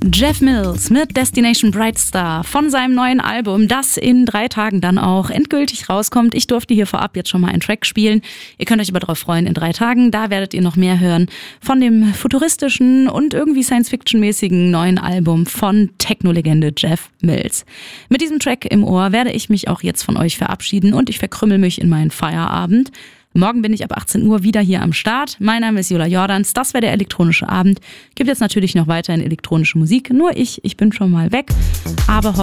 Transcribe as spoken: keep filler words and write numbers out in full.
Jeff Mills mit Destination Bright Star von seinem neuen Album, das in drei Tagen dann auch endgültig rauskommt. Ich durfte hier vorab jetzt schon mal einen Track spielen. Ihr könnt euch aber darauf freuen, in drei Tagen, da werdet ihr noch mehr hören von dem futuristischen und irgendwie Science-Fiction-mäßigen neuen Album von Techno-Legende Jeff Mills. Mit diesem Track im Ohr werde ich mich auch jetzt von euch verabschieden und ich verkrümmel mich in meinen Feierabend. Morgen bin ich ab achtzehn Uhr wieder hier am Start. Mein Name ist Jola Jordans, das wäre der elektronische Abend. Gibt jetzt natürlich noch weiterhin elektronische Musik, nur ich, ich bin schon mal weg, aber